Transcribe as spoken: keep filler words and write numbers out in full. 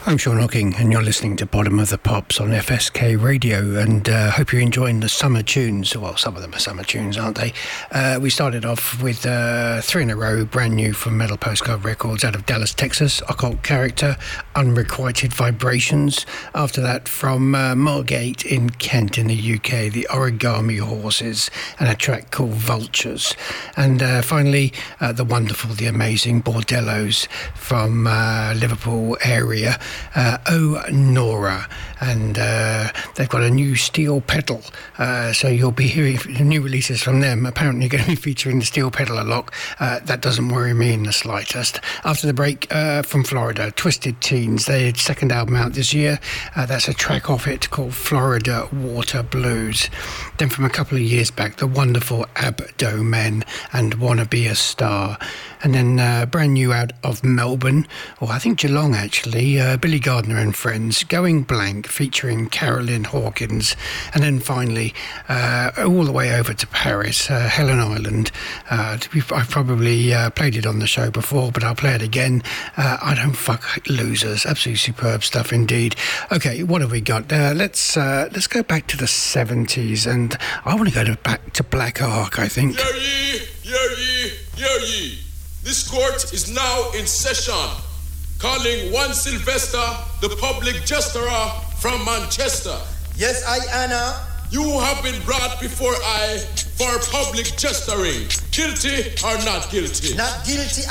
I'm Sean Hocking, and you're listening to Bottom of the Pops on F S K Radio, and uh, hope you're enjoying the summer tunes. Well, some of them are summer tunes, aren't they? Uh, we started off with uh, three in a row, brand new from Metal Postcard Records out of Dallas, Texas, Occult Character, Unrequited Vibrations. After that, from uh, Margate in Kent in the U K, the Origami Horses, and a track called Vultures. And uh, finally, uh, the wonderful, the amazing Bordellos from uh, Liverpool area. Uh, oh Nora, and uh, they've got a new steel pedal, uh, so you'll be hearing new releases from them. Apparently going to be featuring the steel pedal a lot. Uh, that doesn't worry me in the slightest. After the break, uh, from Florida, Twisted Teens, their second album out this year. Uh, that's a track off it called Florida Water Blues. Then from a couple of years back, the wonderful Abdomen and Wanna Be a Star. And then uh, brand new out of Melbourne, or I think Geelong actually, uh, Billy Gardner and Friends, Going Blank, featuring Carolyn Hawkins. And then finally, uh, all the way over to Paris, uh, Helen Island. Uh, to be, I've probably uh, played it on the show before, but I'll play it again. Uh, I Don't Fuck Losers. Absolutely superb stuff indeed. Okay, what have we got? Uh, let's uh, let's go back to the seventies, and I want to go to back to Black Ark, I think. Hear ye, hear ye, hear ye. This court is now in session, calling one Sylvester, the public jester from Manchester. Yes, I, Anna. You have been brought before I for public jestering. Guilty or not guilty? Not guilty,